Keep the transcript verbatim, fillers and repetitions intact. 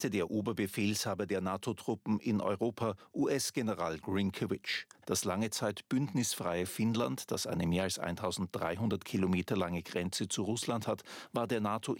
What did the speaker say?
sagte der Oberbefehlshaber der NATO-Truppen in Europa, U S-General Grynkewicz. Das lange Zeit bündnisfreie Finnland, das eine mehr als eintausenddreihundert Kilometer lange Grenze zu Russland hat, war der NATO